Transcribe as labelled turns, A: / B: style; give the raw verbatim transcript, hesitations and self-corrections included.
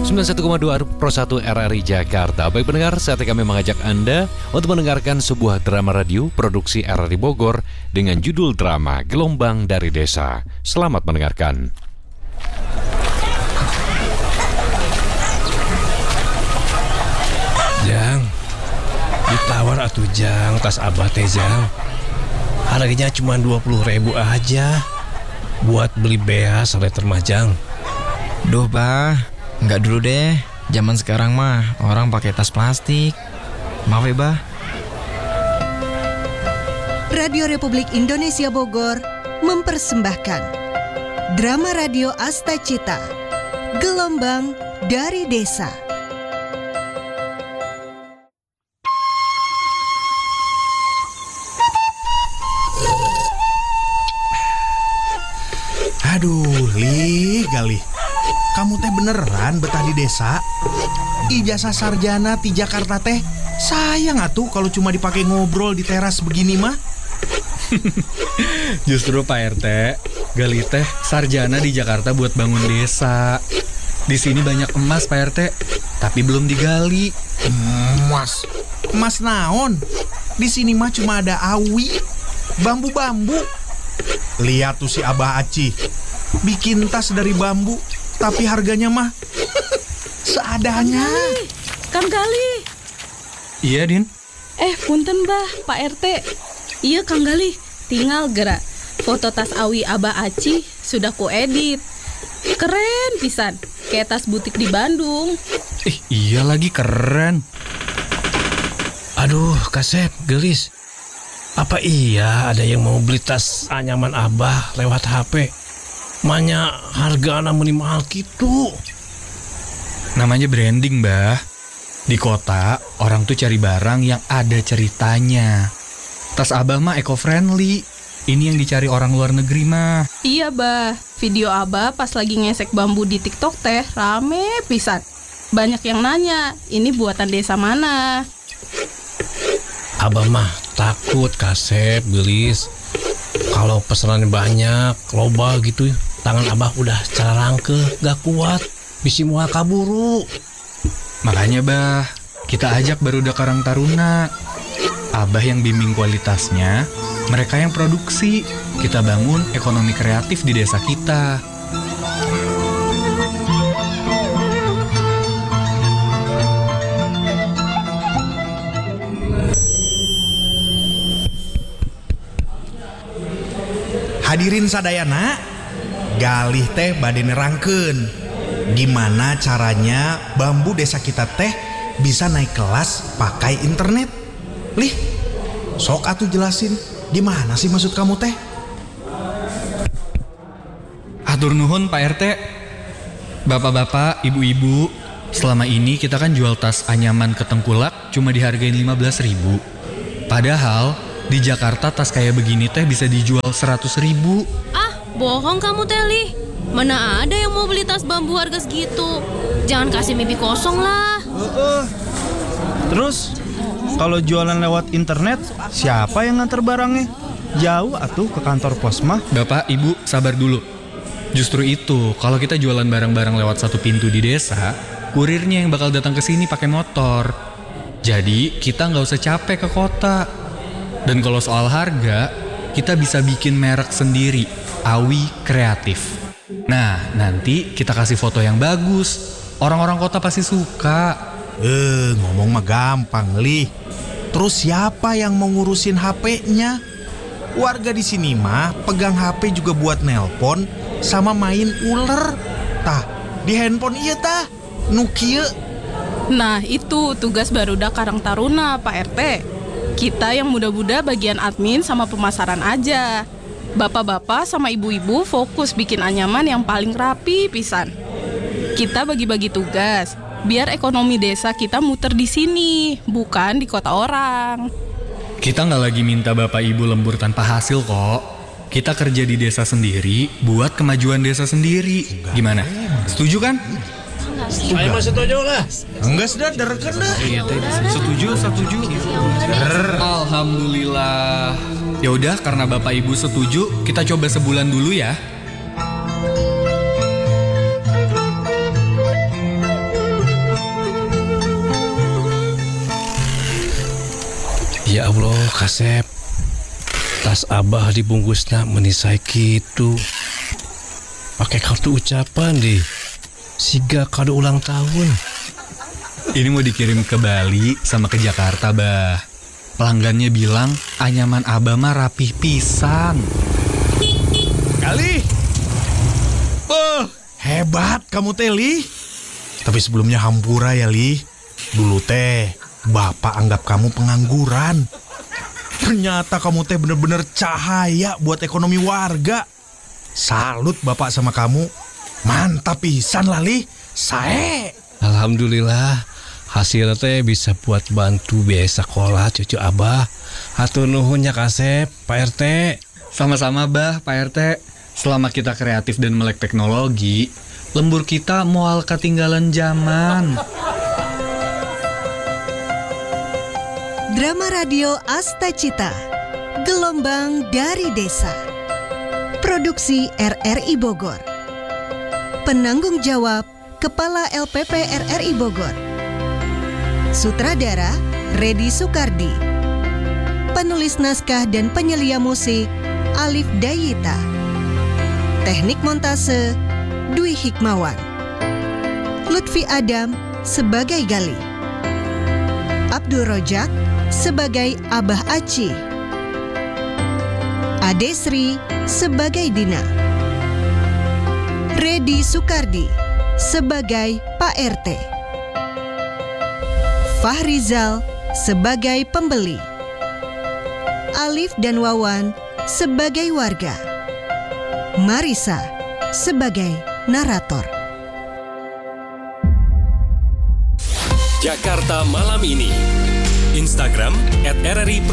A: sembilan puluh satu koma dua Pro satu R R I Jakarta. Baik pendengar, saatnya kami mengajak Anda untuk mendengarkan sebuah drama radio produksi R R I Bogor dengan judul drama Gelombang dari Desa. Selamat mendengarkan.
B: Jang, ditawar atuh Jang, tas abah teh Jang. Harganya cuma dua puluh ribu aja. Buat beli beas seleter mah Jang.
C: Duh bah, nggak dulu deh. Zaman sekarang mah orang pakai tas plastik. Maaf ya bah.
D: Radio Republik Indonesia Bogor mempersembahkan drama radio Asta Cita, Gelombang dari Desa.
E: Aduh, Lih, Galih. Kamu teh beneran betah di desa? Ijazah sarjana di Jakarta teh sayang atuh kalau cuma dipakai ngobrol di teras begini mah.
F: Justru Pak R T, Galih teh sarjana di Jakarta buat bangun desa. Di sini banyak emas Pak R T, tapi belum digali.
E: Emas, emas naon? Di sini mah cuma ada awi, bambu-bambu. Lihat tuh si Abah Aci, bikin tas dari bambu, tapi harganya mah seadanya.
G: Kang Galih.
F: Iya, Din.
G: Eh, punten bah, Pak R T. Iya, Kang Galih. Tinggal gerak. Foto tas awi Abah Aci sudah ku edit. Keren pisan, kayak tas butik di Bandung.
F: Eh, iya lagi keren.
B: Aduh, Kasep, gelis. Apa iya ada yang mau beli tas anyaman abah lewat H P? Manya hargana meni mahal gitu.
F: Namanya branding, Bah. Di kota, orang tuh cari barang yang ada ceritanya. Tas abah mah eco-friendly. Ini yang dicari orang luar negeri mah.
G: Iya, bah. Video Abah pas lagi ngesek bambu di TikTok teh rame pisan. Banyak yang nanya, ini buatan desa mana?
B: Abah mah takut Kasep, gelis. Kalau pesanan banyak, loba gitu, tangan abah udah cara rangke, gak kuat, bisi mual kaburu.
F: Makanya bah, kita ajak barudak Karang Taruna. Abah yang bimbing kualitasnya, mereka yang produksi. Kita bangun ekonomi kreatif di desa kita.
E: Hadirin sadayana, Galih teh bade nerangkeun gimana caranya bambu desa kita teh bisa naik kelas pakai internet. Lih, sok atuh jelasin gimana sih maksud kamu teh?
F: Hatur nuhun Pak R T. Bapak-bapak, ibu-ibu, selama ini kita kan jual tas anyaman ke Tengkulak cuma dihargain lima belas ribu. Padahal di Jakarta tas kayak begini teh bisa dijual seratus ribu.
G: Ah, bohong kamu Teli. Mana ada yang mau beli tas bambu harga segitu? Jangan kasih mimpi kosong lah.
H: Uh, uh. Terus, kalau jualan lewat internet, siapa yang nganter barangnya? Jauh atuh ke kantor pos mah.
F: Bapak, ibu, sabar dulu. Justru itu, kalau kita jualan barang-barang lewat satu pintu di desa, kurirnya yang bakal datang ke sini pakai motor. Jadi, kita nggak usah capek ke kota. Dan kalau soal harga, kita bisa bikin merek sendiri, Awi Kreatif. Nah, nanti kita kasih foto yang bagus. Orang-orang kota pasti suka.
E: Eh, ngomong mah gampang, Lih. Terus siapa yang mau ngurusin H P-nya? Warga di sini mah pegang H P juga buat nelpon sama main uler. Tah, di handphone iya tah, nu kieu.
G: Nah, itu tugas barudak Karang Taruna, Pak R T. Kita yang muda-muda bagian admin sama pemasaran aja. Bapak-bapak sama ibu-ibu fokus bikin anyaman yang paling rapi pisan. Kita bagi-bagi tugas, biar ekonomi desa kita muter di sini, bukan di kota orang.
F: Kita nggak lagi minta bapak ibu lembur tanpa hasil kok. Kita kerja di desa sendiri buat kemajuan desa sendiri. Gimana? Setuju kan?
B: Saya mah setuju lah.
E: Enggak sudah dereken dah.
F: Setuju, setuju. Alhamdulillah. Ya udah, karena bapak ibu setuju, kita coba sebulan dulu ya.
B: Kasep, tas Abah dibungkusna menisai gitu. Pakai kartu ucapan deh. Siga kado ulang tahun.
F: Ini mau dikirim ke Bali sama ke Jakarta, Bah. Pelanggannya bilang anyaman Abah mah rapih pisan.
E: Kali. Oh, hebat kamu teh, Li. Tapi sebelumnya hampura ya, Li. Dulu teh, Bapak anggap kamu pengangguran. Ternyata kamu teh bener-bener cahaya buat ekonomi warga. Salut Bapak sama kamu. Mantap pisan lah, Li. Sae.
B: Alhamdulillah, hasilnya teh bisa buat bantu biaya sekolah cucu Abah. Hatur nuhunnya Kasep, Pak R T.
F: Sama-sama, Bah, Pak R T. Selama kita kreatif dan melek teknologi, lembur kita moal ketinggalan zaman.
D: Drama radio Asta Cita, Gelombang dari Desa. Produksi R R I Bogor. Penanggung jawab Kepala L P P R R I Bogor. Sutradara Redi Sukardi. Penulis naskah dan penyelia musik Alif Dayita. Teknik montase Dwi Hikmawan. Lutfi Adam sebagai Gali. Abdul Rojak sebagai Abah Aci. Ade Sri sebagai Dina. Redi Sukardi sebagai Pak R T. Fahrizal sebagai pembeli. Alif dan Wawan sebagai warga. Marisa sebagai narator.
I: Jakarta Malam Ini. Instagram at R R I